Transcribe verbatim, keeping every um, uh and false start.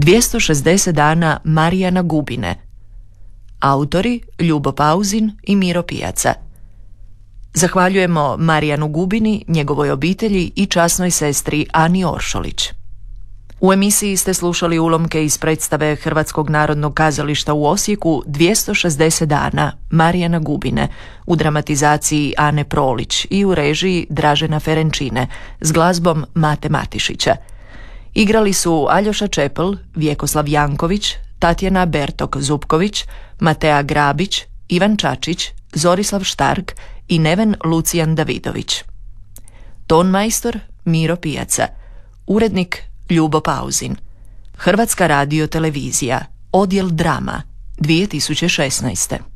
dvjesto šezdeset dana Marijana Gubine. Autori Ljubo Pauzin i Miro Pijaca. Zahvaljujemo Marijanu Gubini, njegovoj obitelji i časnoj sestri Ani Oršolić. U emisiji ste slušali ulomke iz predstave Hrvatskog narodnog kazališta u Osijeku dvjesto šezdeset dana Marijana Gubine u dramatizaciji Ane Prolić i u režiji Dražena Ferenčine s glazbom Mate Matišića. Igrali su Aljoša Čepel, Vjekoslav Janković, Tatjana Bertok-Zupković, Matea Grabić, Ivan Čačić, Zorislav Štark i Neven Lucijan Davidović. Tonmajstor Miro Pijaca. Urednik Ljubo Pauzin. Hrvatska radio televizija, odjel drama, dvije tisuće šesnaeste.